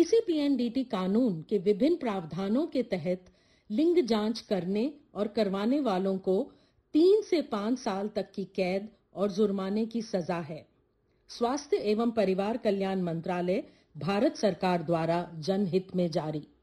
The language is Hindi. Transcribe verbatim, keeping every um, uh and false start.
पीसीपीएनडीटी कानून के विभिन्न प्रावधानों के तहत लिंग जांच करने और करवाने वालों को तीन से पाँच साल तक की कैद और जुर्माने की सजा है। स्वास्थ्य एवं परिवार कल्याण मंत्रालय, भारत सरकार द्वारा जनहित में जारी।